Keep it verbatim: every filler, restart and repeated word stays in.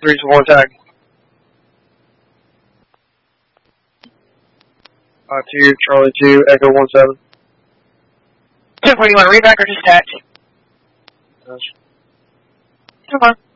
Three to four tag. Five two, Charlie two, Echo one seven. Two, what do you want to read back or just stat? Yes. Come on.